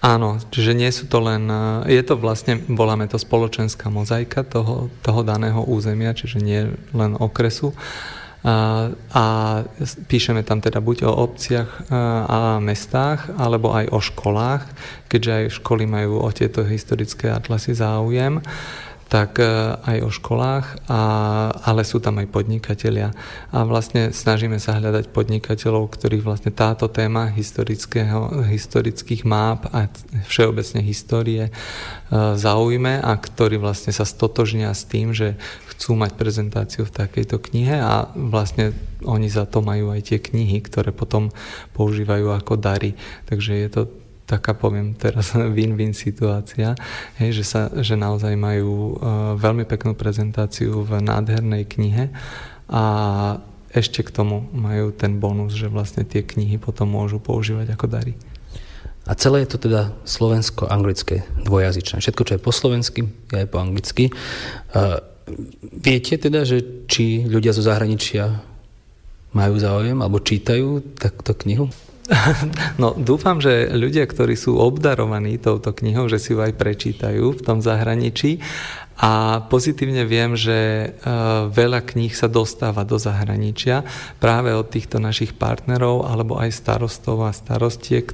Áno, čiže nie sú to len, je to vlastne, voláme to spoločenská mozaika toho daného územia, čiže nie len okresu. A píšeme tam teda buď o obciach a mestách, alebo aj o školách, keďže aj školy majú o tieto historické atlasy záujem, tak aj o školách, ale sú tam aj podnikatelia. A vlastne snažíme sa hľadať podnikateľov, ktorých vlastne táto téma historických máp a všeobecne histórie zaujme a ktorí vlastne sa stotožnia s tým, že chcú mať prezentáciu v takejto knihe a vlastne oni za to majú aj tie knihy, ktoré potom používajú ako dary. Takže je to taká, poviem teraz, win-win situácia, že naozaj majú veľmi peknú prezentáciu v nádhernej knihe a ešte k tomu majú ten bonus, že vlastne tie knihy potom môžu používať ako dary. A celé je to teda slovensko-anglické dvojazyčné. Všetko, čo je po slovensky, je aj po anglicky. Viete teda, že či ľudia zo zahraničia majú záujem alebo čítajú takúto knihu? No, dúfam, že ľudia, ktorí sú obdarovaní touto knihou, že si ju aj prečítajú v tom zahraničí. A pozitívne viem, že veľa kníh sa dostáva do zahraničia práve od týchto našich partnerov alebo aj starostov a starostiek,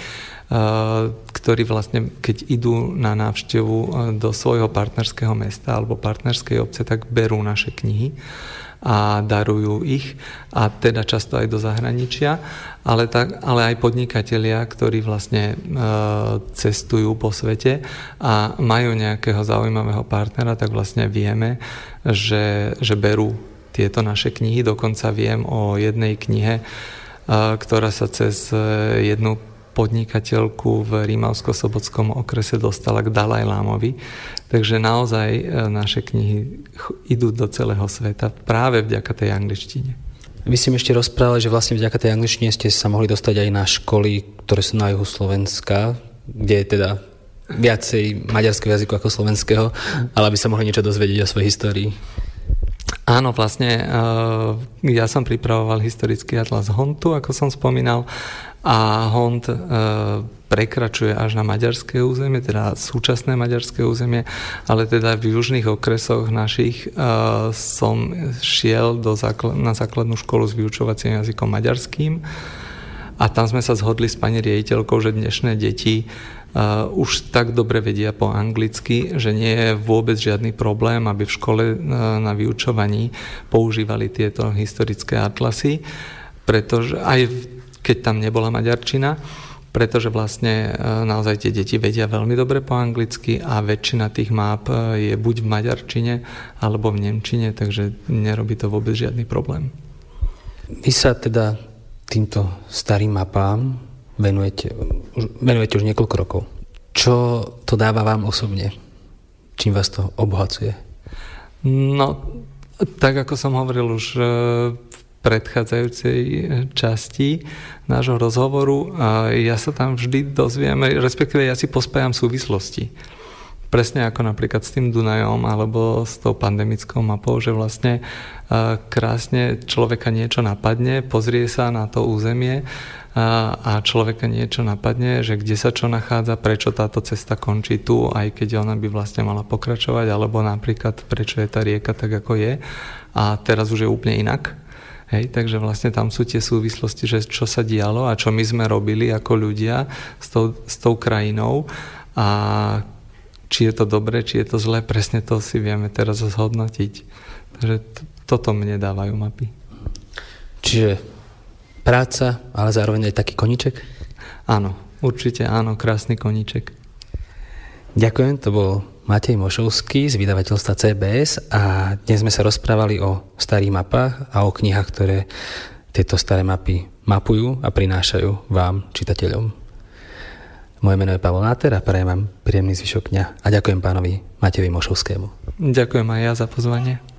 ktorí vlastne, keď idú na návštevu do svojho partnerského mesta alebo partnerskej obce, tak berú naše knihy a darujú ich, a teda často aj do zahraničia, ale aj podnikatelia, ktorí vlastne cestujú po svete a majú nejakého zaujímavého partnera, tak vlastne vieme, že berú tieto naše knihy. Dokonca viem o jednej knihe, ktorá sa cez jednu podnikateľku v Rímavsko-Sobotskom okrese dostala k Dalajlámovi. Takže naozaj naše knihy idú do celého sveta práve vďaka tej angličtine. Vy si mi ešte rozprávali, že vlastne vďaka tej angličtine ste sa mohli dostať aj na školy, ktoré sú na juhu Slovenska, kde je teda viacej maďarského jazyku ako slovenského, ale aby sa mohli niečo dozvedieť o svojej histórii. Áno, vlastne ja som pripravoval historický atlas Hontu, ako som spomínal, a Hont prekračuje až na maďarské územie, teda súčasné maďarské územie, ale teda v južných okresoch našich som šiel na základnú školu s vyučovacím jazykom maďarským a tam sme sa zhodli s pani riaditeľkou, že dnešné deti už tak dobre vedia po anglicky, že nie je vôbec žiadny problém, aby v škole na vyučovaní používali tieto historické atlasy, pretože aj keď tam nebola maďarčina, pretože vlastne naozaj tie deti vedia veľmi dobre po anglicky a väčšina tých máp je buď v maďarčine alebo v nemčine, takže nerobí to vôbec žiadny problém. Vy sa teda týmto starým mapám venujete už niekoľko rokov. Čo to dáva vám osobne? Čím vás to obohacuje? No, tak ako som hovoril už v predchádzajúcej časti nášho rozhovoru, ja sa tam vždy dozviem, respektíve ja si pospájam súvislosti. Presne ako napríklad s tým Dunajom alebo s tou pandemickou mapou, že vlastne krásne človeka niečo napadne, pozrie sa na to územie a človeka niečo napadne, že kde sa čo nachádza, prečo táto cesta končí tu, aj keď ona by vlastne mala pokračovať, alebo napríklad prečo je tá rieka tak, ako je a teraz už je úplne inak. Hej, takže vlastne tam sú tie súvislosti, že čo sa dialo a čo my sme robili ako ľudia s tou krajinou a či je to dobre, či je to zlé, presne to si vieme teraz zhodnotiť. Takže toto mne dávajú mapy. Čiže práca, ale zároveň aj taký koníček? Áno, určite áno, krásny koníček. Ďakujem, to bol Matej Mošovský z vydavateľstva CBS a dnes sme sa rozprávali o starých mapách a o knihách, ktoré tieto staré mapy mapujú a prinášajú vám, čitateľom. Moje meno je Pavol Náter a prajem vám príjemný zvyšok dňa a ďakujem pánovi Matejovi Mošovskému. Ďakujem aj ja za pozvanie.